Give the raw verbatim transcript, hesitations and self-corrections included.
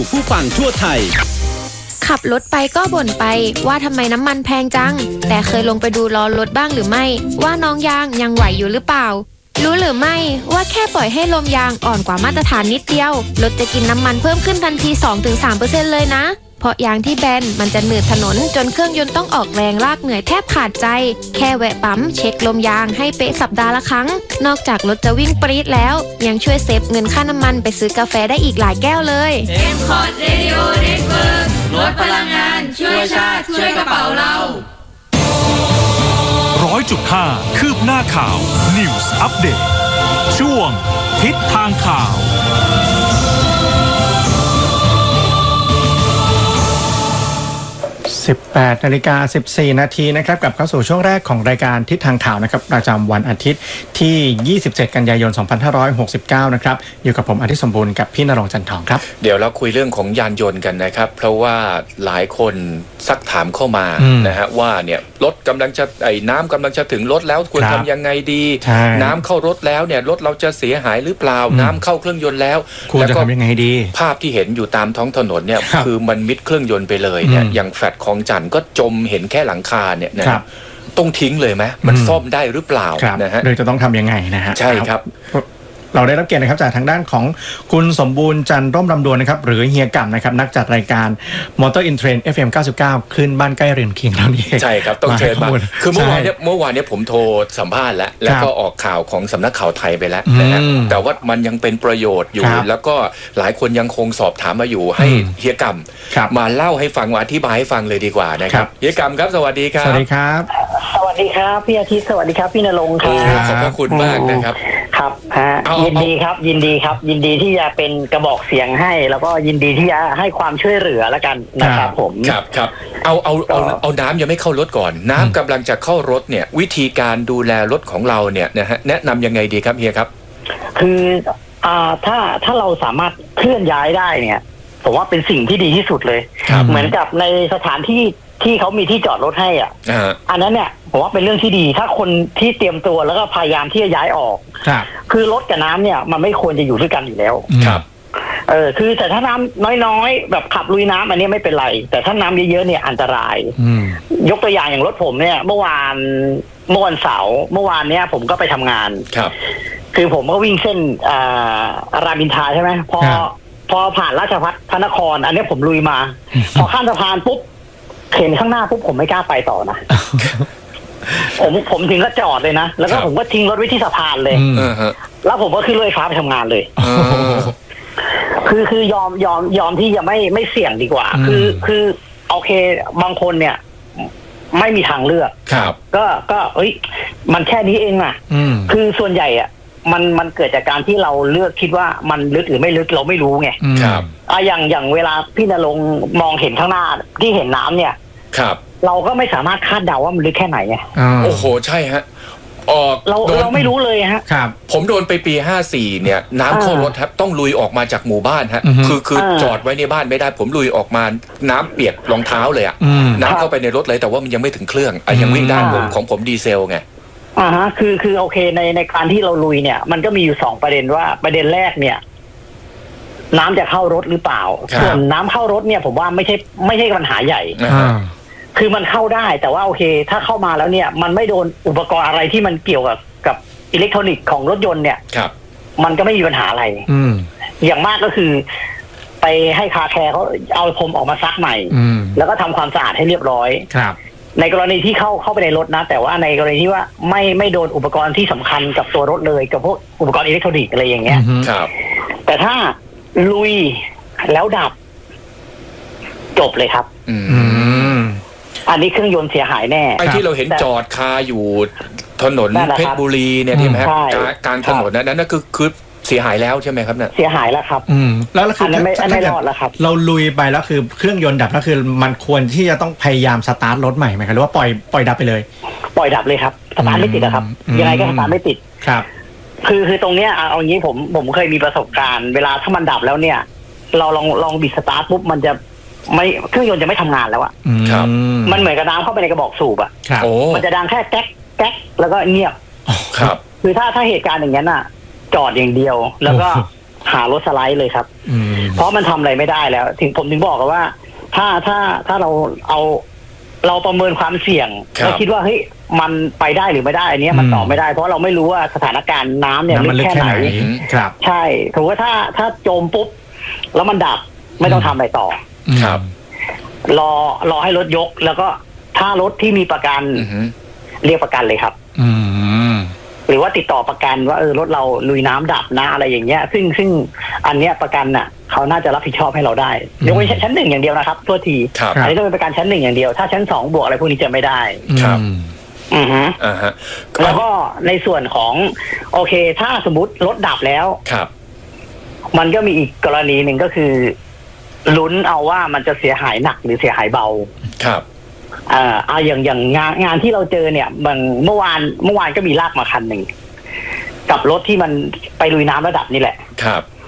ผู้ฟังทั่วไทยขับรถไปก็บ่นไปว่าทำไมน้ำมันแพงจังแต่เคยลงไปดูล้อรถบ้างหรือไม่ว่าน้องยางยังไหวอยู่หรือเปล่ารู้หรือไม่ว่าแค่ปล่อยให้ลมยางอ่อนกว่ามาตรฐานนิดเดียวรถจะกินน้ำมันเพิ่มขึ้นทันที สองถึงสามเปอร์เซ็นต์ เลยนะเพราะยางที่แบนมันจะหนืดถนนจนเครื่องยนต์ต้องออกแรงลากเหนื่อยแทบขาดใจแค่แวะปั๊มเช็คลมยางให้เป๊ะสัปดาห์ละครั้งนอกจากรถจะวิ่งปรี๊ดแล้วยังช่วยเซฟเงินค่าน้ำมันไปซื้อกาแฟได้อีกหลายแก้วเลยเอ็ม คอร์ด Radio Network ลดพลังงานช่วยชาติช่วยกระเป๋าเราร้อยจุดห้าคืบหน้าข่าว News Update ช่วงทิศทางข่าวสิบแปดนาฬิกาสิบสี่นาทีนะครับกลับเข้าสู่ช่วงแรกของรายการทิศทางข่าวนะครับประจำวันอาทิตย์ที่ยี่สิบเจ็ดกันยายนสองพันห้าร้อยหกสิบเก้านะครับอยู่กับผมอาทิตย์สมบูรณ์กับพี่ณรงค์จันทองครับเดี๋ยวเราคุยเรื่องของยานยนต์กันนะครับเพราะว่าหลายคนซักถามเข้ามานะฮะว่าเนี่ยรถกำลังจะไอ้น้ำกำลังจะถึงรถแล้วควรทำยังไงดีน้ำเข้ารถแล้วเนี่ยรถเราจะเสียหายหรือเปล่าน้ำเข้าเครื่องยนต์แล้วควรจะทำยังไงดีภาพที่เห็นอยู่ตามท้องถนนเนี่ยคือมันมิดเครื่องยนต์ไปเลยเนี่ยอย่างแฟลตคลองจันทร์ก็จมเห็นแค่หลังคาเนี่ยนะครับต้องทิ้งเลยไหมมันซ่อมได้หรือเปล่านะฮะโดยจะต้องทำยังไงนะฮะใช่ครับเราได้รับเกียรตินะครับจากทางด้านของคุณสมบูรณ์จันทร์ร่มลำดวนนะครับหรือเฮียก่ำนะครับนักจัดรายการ Motor in Trend เอฟ เอ็ม เก้าสิบเก้าขึ้นบ้านใกล้เรือนเคียงแล้วนี่ใช่ครับต้องเชิญมาคือเมื่อวานเนี้ยเมื่อวานเนี้ยผมโทรสัมภาษณ์แล้วแล้วก็ออกข่าวของสำนักข่าวไทยไปแล้วนะฮะแต่ว่ามันยังเป็นประโยชน์อยู่แล้วก็หลายคนยังคงสอบถามมาอยู่ให้เฮียก่ำมาเล่าให้ฟังมาอธิบายให้ฟังเลยดีกว่านะครับเฮียก่ำครับสวัสดีครับสวัสดีครับสวัสดีครับพี่อาทิตย์สวัสดีครับพี่ณรงค์ครับขอบพระคุณมากนะครับครับยินดีครับยินดีครับยินดีที่จะเป็นกระบอกเสียงให้แล้วก็ยินดีที่จะให้ความช่วยเหลือแล้วกันนะครับผมครับครับเอาเอาเอาเอาน้ำยังไม่เข้ารถก่อนน้ำกำลังจะเข้ารถเนี่ยวิธีการดูแลรถของเราเนี่ยนะฮะแนะนำยังไงดีครับเฮียครับคืออ่าถ้าถ้าเราสามารถเคลื่อนย้ายได้เนี่ยผมว่าเป็นสิ่งที่ดีที่สุดเลยเหมือนกับในสถานที่ที่เขามีที่จอดรถให้อ่ะอันนั้นเนี่ยผมว่าเป็นเรื่องที่ดีถ้าคนที่เตรียมตัวแล้วก็พยายามที่จะย้ายออกคือรถกับน้ำเนี่ยมันไม่ควรจะอยู่ด้วยกันอยู่แล้วครับเออคือแต่ถ้าน้ำน้อยๆแบบขับลุยน้ำอันนี้ไม่เป็นไรแต่ถ้าน้ำเยอะๆเนี่ยอันตรายยกตัวอย่างอย่างรถผมเนี่ยเมื่อวานเมื่อวันเสาร์เมื่อวานเนี่ยผมก็ไปทำงานครับคือผมก็วิ่งเส้นอ่ารามอินทราใช่ไหมพอพอผ่านราชภัฏพระนครอันนี้ผมลุยมาพอข้ามสะพานปุ๊บเห็นข้างหน้าปุ๊บผมไม่กล้าไปต่อนะผมผมถึงก็จอดเลยนะแล้วก็ผมก็ทิ้งรถไว้ที่สะพานเลยแล้วผมก็ขึ้นรถไฟฟ้าไปทำงานเลยคือคือยอมยอมยอมที่จะไม่ไม่เสี่ยงดีกว่าคือคือโอเคบางคนเนี่ยไม่มีทางเลือกก็ก็เอ้ยมันแค่นี้เองอ่ะคือส่วนใหญ่อ่ะมันมันเกิดจากการที่เราเลือกคิดว่ามันลึกหรือไม่ลึกเราไม่รู้ไงครับอ่ะอย่างอย่างเวลาพี่ณรงค์มองเห็นข้างหน้าที่เห็นน้ำเนี่ยครับเราก็ไม่สามารถคาดเดาว่ามันลึกแค่ไหนไงโอ้โหใช่ฮะออกเราเราไม่รู้เลยฮะครับผมโดนไปปีห้าสี่เนี่ยน้ำเข้ารถครับต้องลุยออกมาจากหมู่บ้านฮะคือคือจอดไว้ในบ้านไม่ได้ผมลุยออกมาน้ำเปียกรองเท้าเลยอ่ะน้ำเข้าไปในรถเลยแต่ว่ามันยังไม่ถึงเครื่องอ่ะยังวิ่งได้ผมของผมดีเซลไงอ่าฮะคือคือโอเคในในการที่เราลุยเนี่ยมันก็มีอยู่สองประเด็นว่าประเด็นแรกเนี่ยน้ำจะเข้ารถหรือเปล่าส่วนน้ำเข้ารถเนี่ยผมว่าไม่ใช่ไม่ใช่ปัญหาใหญ่คือมันเข้าได้แต่ว่าโอเคถ้าเข้ามาแล้วเนี่ยมันไม่โดนอุปกรณ์อะไรที่มันเกี่ยวกับกับอิเล็กทรอนิกส์ของรถยนต์เนี่ยมันก็ไม่มีปัญหาอะไรอย่างมากก็คือไปให้คาแคร์เขาเอาพรมออกมาซักใหม่แล้วก็ทำความสะอาดให้เรียบร้อยในกรณีที่เข้าเข้าไปในรถนะแต่ว่าในกรณีที่ว่าไม่ไม่โดนอุปกรณ์ที่สำคัญกับตัวรถเลยกับพวกอุปกรณ์อิเล็กทรอนิกส์อะไรอย่างเงี้ยแต่ถ้าลุยแล้วดับจบเลยครับอันนี้เครื่องยนต์เสียหายแน่ไอ้ที่เราเห็นจอดคาอยู่ถนนเพชรบุรีเนี่ยที่แม้กลางถนนนั้นนั่นคือคือเสียหายแล้วใช่ไหมครับเนี่ยเสียหายแล้วครับอืมแล้วคืออันไม่ไม่รอดแล้วครับเราลุยไปแล้วคือเครื่องยนต์ดับแล้วคือมันควรที่จะต้องพยายามสตาร์ทรถใหม่ไหมครับหรือว่าปล่อยปล่อยดับไปเลยปล่อยดับเลยครับสตาร์ทไม่ติดนะครับยังไงก็สตาร์ทไม่ติดครับคือคือตรงเนี้ยเอางี้ผมผมเคยมีประสบการณ์เวลาถ้ามันดับแล้วเนี่ยเราลองลองบิดสตาร์ทปุ๊บมันจะไม่เครื่องยนต์จะไม่ทำงานแล้วอ่ะมันเหมือนกับน้ำเข้าไปในกระบอกสูบอ่ะมันจะดังแค่แก๊กแก๊กแล้วก็เงียบครับคือถ้าถ้าเหตุการณ์อย่างนั้นอ่ะจอดอย่างเดียวแล้วก็หารถสไลด์เลยครับเพราะมันทำอะไรไม่ได้แล้วถึงผมถึงบอกกันว่าถ้าถ้าถ้าเราเอาเราประเมินความเสี่ยงแล้วคิดว่าเฮ้ยมันไปได้หรือไม่ได้อันนี้มันตอบไม่ได้เพราะเราไม่รู้ว่าสถานการณ์น้ำเนี่ยลึกแค่ไหนครับใช่ถือว่าถ้าถ้าจมปุ๊บแล้วมันดับไม่ต้องทำอะไรต่อครับรอรอให้รถยกแล้วก็ถ้ารถที่มีประกันเรียกประกันเลยครับหรือว่าติดต่อประกันว่าเออรถเราลุยน้ำดับนะอะไรอย่างเงี้ยซึ่งซึ่งอันเนี้ยประกันน่ะเขาน่าจะรับผิดชอบให้เราได้ยกเว้นชั้นหนึ่งอย่างเดียวนะครับตัวทีอันนี้ต้องเป็นประกันชั้นหนึ่งอย่างเดียวถ้าชั้นสองบวกอะไรพวกนี้จะไม่ได้ครับอือฮะอ่าฮะแล้วก็ในส่วนของโอเคถ้าสมมติรถดับแล้วครับมันก็มีอีกกรณีหนึ่งก็คือลุ้นเอาว่ามันจะเสียหายหนักหรือเสียหายเบาครับอ่าเอาอย่างอย่างงานงานที่เราเจอเนี่ยมันเมื่อวานเมื่อวานก็มีลากมาคันหนึ่งกับรถที่มันไปลุยน้ำระดับนี่แหละครับ